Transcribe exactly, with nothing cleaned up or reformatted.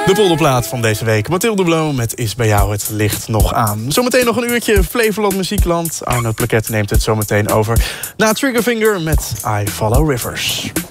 De polderplaat van deze week. Mathilde Bloom met Is bij jou het licht nog aan. Zometeen nog een uurtje Flevoland Muziekland. Arno Plaquette neemt het zometeen over. Na Triggerfinger met I Follow Rivers.